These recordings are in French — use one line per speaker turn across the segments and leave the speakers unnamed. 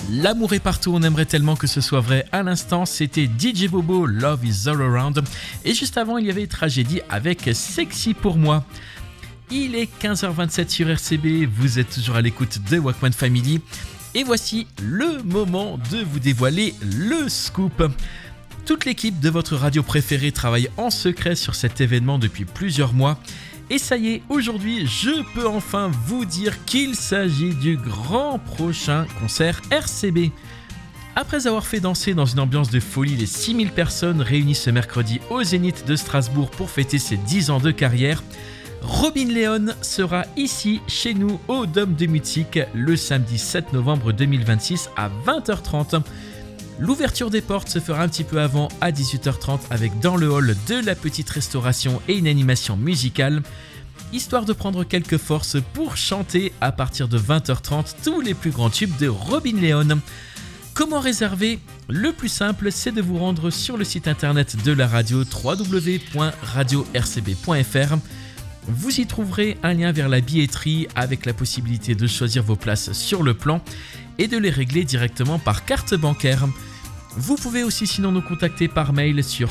L'amour est partout, on aimerait tellement que ce soit vrai. À l'instant, c'était DJ Bobo, Love is All Around. Et juste avant, il y avait Tragédie avec Sexy pour moi. Il est 15h27 sur RCB, vous êtes toujours à l'écoute de Walkman Family. Et voici le moment de vous dévoiler le scoop. Toute l'équipe de votre radio préférée travaille en secret sur cet événement depuis plusieurs mois. Et ça y est, aujourd'hui, je peux enfin vous dire qu'il s'agit du grand prochain concert RCB. Après avoir fait danser dans une ambiance de folie les 6000 personnes réunies ce mercredi au Zénith de Strasbourg pour fêter ses 10 ans de carrière, Robin Leon sera ici, chez nous, au Dôme de Musique, le samedi 7 novembre 2026 à 20h30. L'ouverture des portes se fera un petit peu avant, à 18h30, avec dans le hall de la petite restauration et une animation musicale, histoire de prendre quelques forces pour chanter à partir de 20h30 tous les plus grands tubes de Robin Leon. Comment réserver ? Le plus simple, c'est de vous rendre sur le site internet de la radio www.radio-rcb.fr. Vous y trouverez un lien vers la billetterie avec la possibilité de choisir vos places sur le plan et de les régler directement par carte bancaire. Vous pouvez aussi sinon nous contacter par mail sur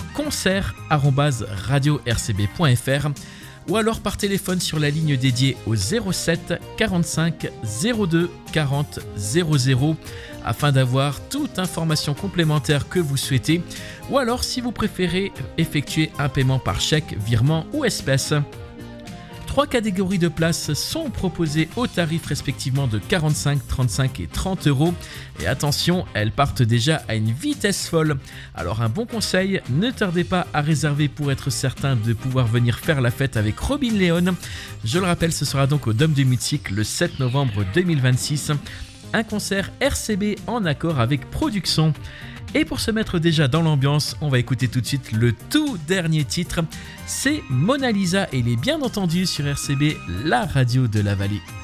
concert@radio-rcb.fr ou alors par téléphone sur la ligne dédiée au 07 45 02 40 00 afin d'avoir toute information complémentaire que vous souhaitez, ou alors si vous préférez effectuer un paiement par chèque, virement ou espèce. 3 catégories de places sont proposées aux tarifs respectivement de 45, 35 et 30 euros. Et attention, elles partent déjà à une vitesse folle. Alors un bon conseil, ne tardez pas à réserver pour être certain de pouvoir venir faire la fête avec Robin Leon. Je le rappelle, ce sera donc au Dôme de Musique le 7 novembre 2026. Un concert RCB en accord avec Production. Et pour se mettre déjà dans l'ambiance, on va écouter tout de suite le tout dernier titre. C'est Mona Lisa et il est bien entendu sur RCB, la radio de la vallée.